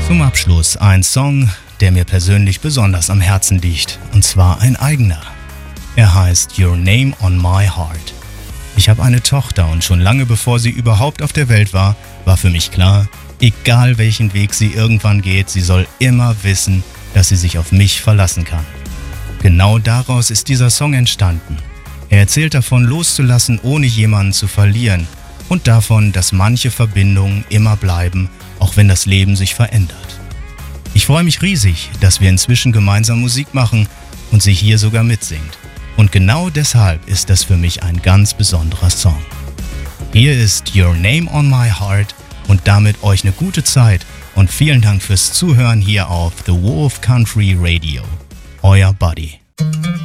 Zum Abschluss ein Song, der mir persönlich besonders am Herzen liegt, und zwar ein eigener. Er heißt Your Name on My Heart. Ich habe eine Tochter und schon lange bevor sie überhaupt auf der Welt war, war für mich klar, egal welchen Weg sie irgendwann geht, sie soll immer wissen, dass sie sich auf mich verlassen kann. Genau daraus ist dieser Song entstanden. Er erzählt davon, loszulassen, ohne jemanden zu verlieren, und davon, dass manche Verbindungen immer bleiben, auch wenn das Leben sich verändert. Ich freue mich riesig, dass wir inzwischen gemeinsam Musik machen und sie hier sogar mitsingt. Und genau deshalb ist das für mich ein ganz besonderer Song. Hier ist Your Name on My Heart und damit euch eine gute Zeit und vielen Dank fürs Zuhören hier auf The Wolf Country Radio. Euer Buddy.